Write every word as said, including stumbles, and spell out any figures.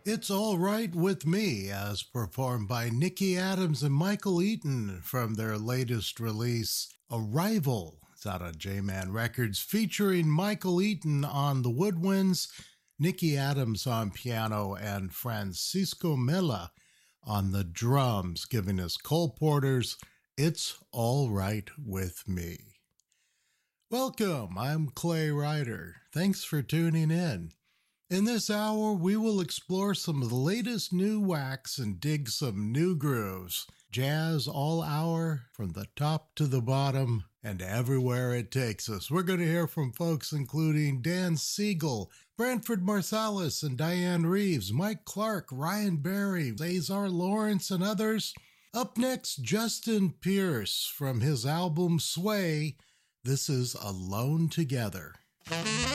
It's All Right With Me, as performed by Nicky Adams and Michael Eaton from their latest release, Arrival. It's out on J-Man Records, featuring Michael Eaton on the woodwinds, Nicky Adams on piano, and Francisco Mella on the drums, giving us Cole Porter's It's All Right With Me. Welcome, I'm Clay Ryder. Thanks for tuning in. In this hour, we will explore some of the latest new wax and dig some new grooves. Jazz all hour, from the top to the bottom, and everywhere it takes us. We're going to hear from folks including Dan Siegel, Branford Marsalis and Diane Reeves, Mike Clark, Ryan Berry, Azar Lawrence, and others. Up next, Justin Pierce from his album Sway. This is Alone Together.